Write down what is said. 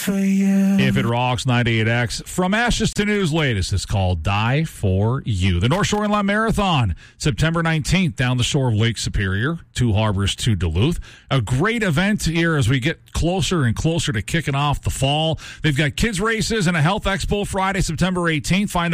for you. If it rocks, 98X. From ashes to news latest, it's called Die for You. The North Shore Inland Marathon, September 19th, down the shore of Lake Superior, Two Harbors to Duluth. A great event here as we get closer and closer to kicking off the fall. They've got kids races and a health expo Friday, September 18th. Find